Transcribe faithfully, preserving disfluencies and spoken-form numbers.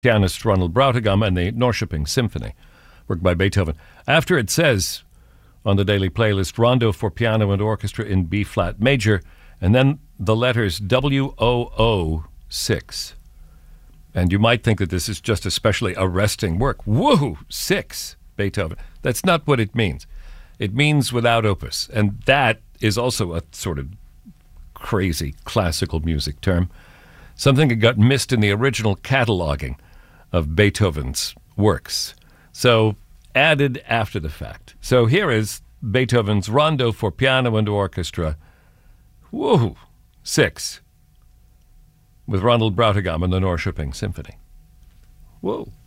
pianist Ronald Brautigam and the Norrköping Symphony, work by Beethoven. After it says on the daily playlist, Rondo for piano and orchestra in B-flat major, and then the letters W O O six. And you might think that this is just especially arresting work. Whoa, six, Beethoven. That's not what it means. It means without opus. And that is also a sort of crazy classical music term. Something that got missed in the original cataloging of Beethoven's works. So added after the fact. So here is Beethoven's Rondo for piano and orchestra. Whoa, six. With Ronald Brautigam and the Norrköping Symphony. Whoa.